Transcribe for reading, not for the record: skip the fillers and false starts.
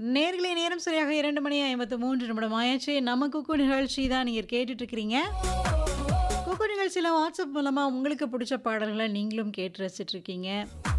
நேர்களே நேரம் சரியாக 2 மணி 53 நிமிடம் ஆயாச்சு. நம்ம குக்கு நிகழ்ச்சி தான் நீங்க கேட்டுட்டு இருக்கிறீங்க. குக்கு நிகழ்ச்சியில வாட்ஸ்அப் மூலமா உங்களுக்கு பிடிச்ச பாடல்களை நீங்களும் கேட்டு ரசிச்சுட்டு இருக்கீங்க.